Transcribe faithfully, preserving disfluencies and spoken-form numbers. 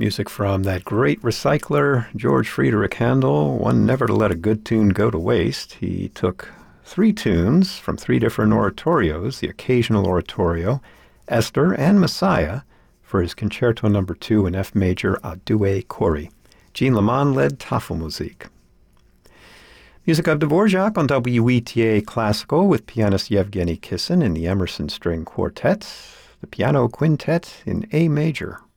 Music from that great recycler, George Friedrich Handel, one never to let a good tune go to waste. He took three tunes from three different oratorios, the Occasional Oratorio, Esther, and Messiah, for his Concerto Number Two in F Major a Due Cori. Jean Lamond led Tafelmusik. Music of Dvorak on W E T A Classical with pianist Yevgeny Kissin in the Emerson String Quartet, the Piano Quintet in A Major.